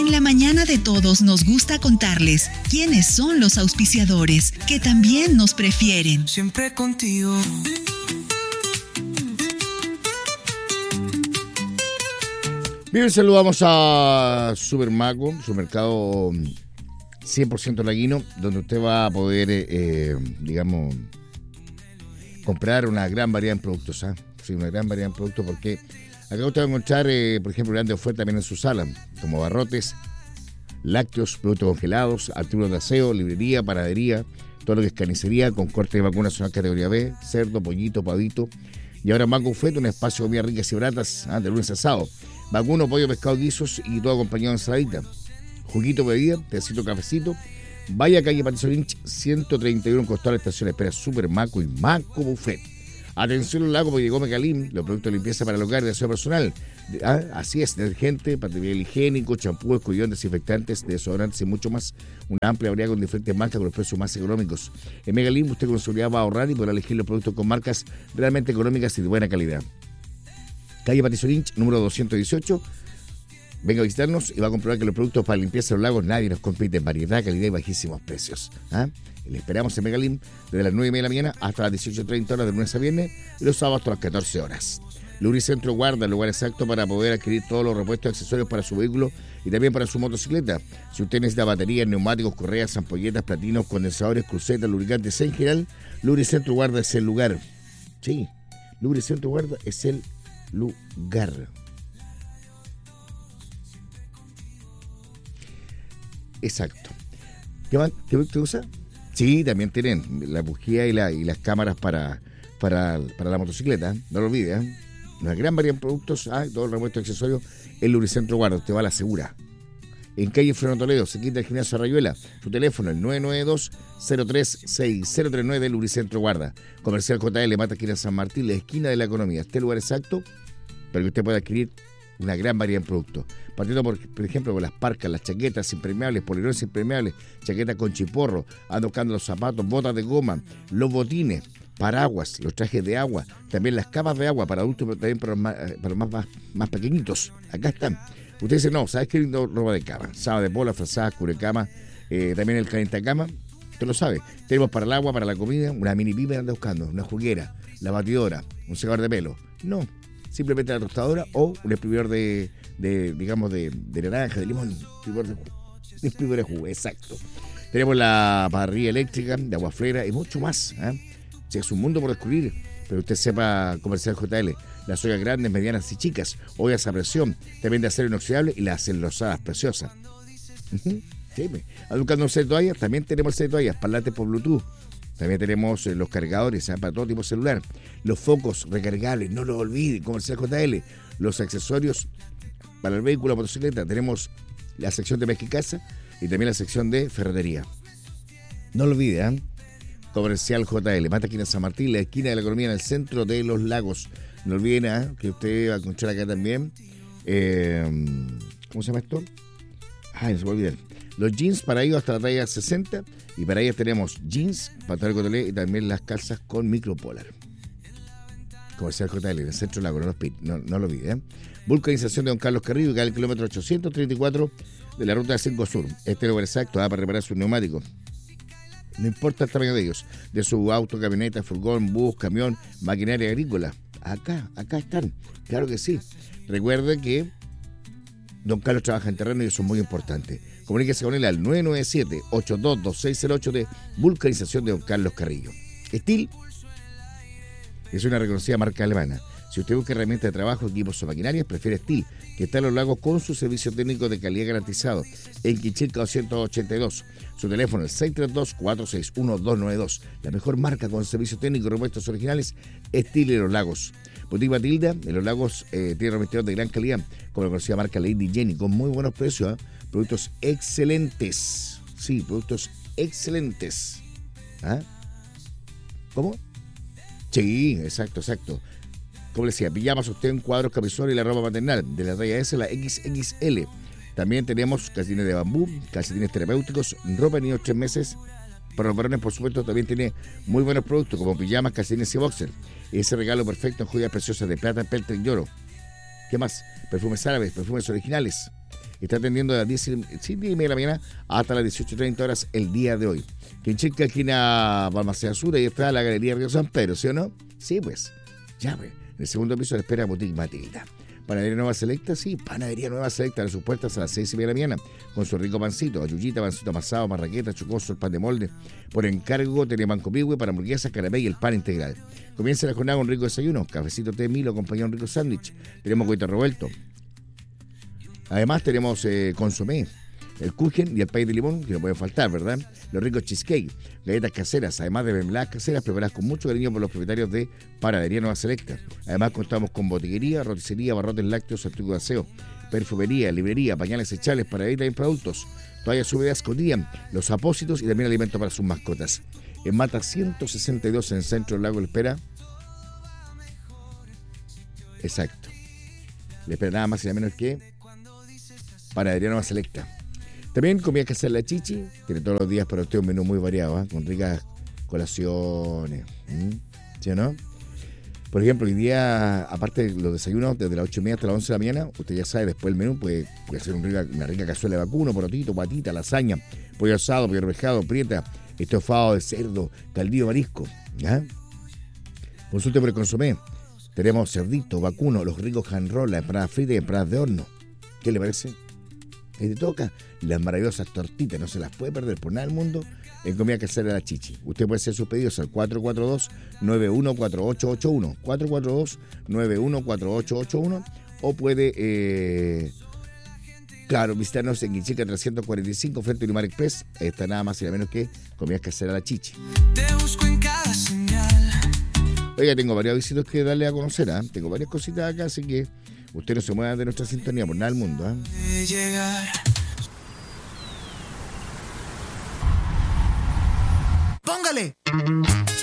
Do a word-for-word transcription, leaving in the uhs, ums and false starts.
En la mañana de todos nos gusta contarles quiénes son los auspiciadores que también nos prefieren. Siempre contigo. Bien, saludamos a Supermaco, supermercado cien por ciento laguino, donde usted va a poder, eh, digamos, comprar una gran variedad de productos. ¿eh? Sí, una gran variedad de productos, porque acá usted va a encontrar, eh, por ejemplo, grandes ofertas también en su sala, como barrotes, lácteos, productos congelados, artículos de aseo, librería, panadería, todo lo que es carnicería, con corte de vacuno nacional categoría B, cerdo, pollito, pavito. Y ahora Maco Buffet, un espacio de comidas ricas y baratas, ¿eh? de lunes a sábado. Vacuno, pollo, pescado, guisos y todo acompañado de ensaladita. Juguito, bebida, tecito, cafecito. Vaya calle Patricio Lynch, ciento treinta y uno, costado de la estación. Espera Super Maco y Maco Buffet. Atención al lago, porque llegó Megalim, los productos de limpieza para el hogar y de aseo personal. ¿Ah? Así es, detergente, material higiénico, champú, escollón, desinfectantes, desodorantes y mucho más. Una amplia variedad con diferentes marcas con los precios más económicos. En Megalim usted con seguridad va a ahorrar y podrá elegir los productos con marcas realmente económicas y de buena calidad. Calle Patricio Lynch, número doscientos dieciocho. Venga a visitarnos y va a comprobar que los productos para limpieza de los lagos nadie nos compite en variedad, calidad y bajísimos precios. ¿Ah? Le esperamos en Megalim desde las nueve y media de la mañana hasta las dieciocho treinta horas de lunes a viernes y los sábados hasta las catorce horas. Lubricentro Guarda, el lugar exacto para poder adquirir todos los repuestos y accesorios para su vehículo y también para su motocicleta. Si usted necesita baterías, neumáticos, correas, ampolletas, platinos, condensadores, crucetas, lubricantes en general, Lubricentro Guarda es el lugar. Sí, Lubricentro Guarda es el lugar. Exacto. ¿Qué más? ¿Qué te usa? Sí, también tienen la bujía y, la, y las cámaras para, para, para la motocicleta. No lo olvides. ¿eh? Una gran variedad de productos, ¿eh? Todos los repuestos y accesorios. El Lubricentro Guarda, usted va a la segura. En calle Freno Toledo, se quita el gimnasio Rayuela. Su teléfono, el nueve nueve dos, cero tres seis cero tres nueve del Lubricentro Guarda. Comercial J L, Mata esquina San Martín, la esquina de la economía. Este lugar exacto para que usted pueda adquirir una gran variedad de productos. Partiendo, por, por ejemplo, con las parcas, las chaquetas impermeables, polerones impermeables, chaquetas con chiporro, ando buscando los zapatos, botas de goma, los botines, paraguas, los trajes de agua, también las capas de agua para adultos, pero también para los más, para los más, más, más pequeñitos. Acá están. Usted dice, no, ¿sabes qué lindo ropa de cama? Sábana de pola, frazadas, cubrecama, eh, también el calentacama. Usted lo sabe. Tenemos para el agua, para la comida, una mini pipa que anda buscando, una juguera, la batidora, un secador de pelo. No. Simplemente la tostadora o un exprimidor de, de digamos, de, de naranja, de limón, exprimidor de, de exprimidor de jugo, exacto. Tenemos la parrilla eléctrica, de agua frera y mucho más. ¿eh? O sea, es un mundo por descubrir, pero usted sepa Comercial J L, las ollas grandes, medianas y chicas, ollas a presión, también de acero inoxidable y las enlosadas preciosas. Uh-huh. Sí, buscando un set de toallas, también tenemos el set de toallas, parlantes por Bluetooth. También tenemos eh, los cargadores ¿eh? para todo tipo de celular, los focos recargables, no lo olviden, Comercial J L, los accesorios para el vehículo, motocicleta. Tenemos la sección de pesca y caza y también la sección de ferretería. No lo olviden, ¿eh? Comercial J L, Mata esquina San Martín, la esquina de la economía en el centro de los lagos. No olviden ¿eh? que usted va a encontrar acá también, eh, ¿cómo se llama esto? Ay, no se me olviden. Los jeans para ellos hasta la talla sesenta y para ellas tenemos jeans, pantalón cotelé y también las calzas con micropolar. Comercial J L, en el centro del lago, no, los, no, no lo olvide. ¿eh? Vulcanización de Don Carlos Carrillo, que es el kilómetro ochocientos treinta y cuatro de la ruta de Cinco Sur. Este es el lugar exacto ¿eh? para reparar sus neumáticos. No importa el tamaño de ellos, de su auto, camioneta, furgón, bus, camión, maquinaria agrícola. Acá, acá están, claro que sí. Recuerden que Don Carlos trabaja en terreno y eso es muy importante. Comuníquese con él al nueve nueve siete, ocho dos dos seis cero ocho de Vulcanización de Don Carlos Carrillo. Steel es una reconocida marca alemana. Si usted busca herramientas de trabajo, equipos o maquinarias, prefiere Steel, que está en los lagos con su servicio técnico de calidad garantizado. En Quichilca doscientos ochenta y dos. Su teléfono es seis tres dos, cuatro seis uno, dos nueve dos. La mejor marca con servicio técnico y repuestos originales, Steel en los lagos. Boutique Matilda, en los lagos, eh, tiene revestidores de gran calidad, como la conocida marca Lady Jenny, con muy buenos precios. ¿eh? Productos excelentes. Sí, productos excelentes. ¿Ah? ¿Cómo? Sí, exacto, exacto. Como les decía, pijamas, sostén, cuadros, camisones y la ropa maternal de la talla S, la equis equis ele. También tenemos calcetines de bambú, calcetines terapéuticos, ropa de niños tres meses. Para los varones, por supuesto, también tiene muy buenos productos como pijamas, calcetines y boxer. Ese regalo perfecto en joyas preciosas de plata, peltre y oro. ¿Qué más? Perfumes árabes, perfumes originales. está atendiendo de las diez y media de la mañana hasta las dieciocho treinta horas el día de hoy. Quinchica, esquina Balmaceda Sur, ahí está la Galería Río San Pedro, ¿sí o no? Sí, pues, ya, pues. En el segundo piso le espera Boutique Matilda. Panadería Nueva Selecta, sí, Panadería Nueva Selecta, abre sus puertas a las seis y media de la mañana, con su rico pancito, ayuyita, pancito amasado, marraqueta, chocoso, el pan de molde. Por encargo, tiene manco pigüe para hamburguesas, canapé y el pan integral. Comienza la jornada con un rico desayuno, cafecito, té, Milo, acompañado de un rico sándwich. Tenemos coito revuelto. Además tenemos eh, consomé, el kuchen y el pay de limón, que no pueden faltar, ¿verdad? Los ricos cheesecake, galletas caseras, además de mermeladas caseras preparadas con mucho cariño por los propietarios de Panadería Nueva Selecta. Además contamos con botiguería, roticería, barrotes lácteos, artículos de aseo, perfumería, librería, pañales echables para bebés y para adultos, toallas húmedas Cotidian, los apósitos y también alimentos para sus mascotas. En Mata ciento sesenta y dos, en Centro del Lago, le espera. Exacto. Le espera nada más y nada menos que Panadería Nueva Selecta. También comida casera La Chichi, tiene todos los días para usted un menú muy variado, ¿eh? Con ricas colaciones, ¿Mm? ¿Sí o no? Por ejemplo, hoy día, aparte de los desayunos, desde las ocho y media hasta las once de la mañana, usted ya sabe, después el menú puede, puede hacer un rica, una rica cazuela de vacuno, porotito, patita, lasaña, pollo asado, pollo rejado, prieta, estofado de cerdo, caldillo marisco, ¿ya? Consulte por el consomé. Tenemos cerdito, vacuno, los ricos hand roll, las empanadas fritas y empanadas de horno. ¿Qué le parece? Y te toca las maravillosas tortitas, no se las puede perder por nada del mundo en Comida Casera La Chichi. Usted puede hacer sus pedidos al cuatro cuatro dos, nueve uno cuatro ocho ocho uno, cuatro cuatro dos, nueve uno cuatro ocho ocho uno, o puede, eh, claro, visitarnos en Quinchica trescientos cuarenta y cinco frente a Unimar Express. Ahí está nada más y nada menos que Comida Casera La Chichi. Te busco en cada señal. Oiga, tengo varios visitos que darle a conocer, ¿eh? Tengo varias cositas acá, así que usted no se mueva de nuestra sintonía por nada del mundo, ¿eh? Llegar. ¡Póngale!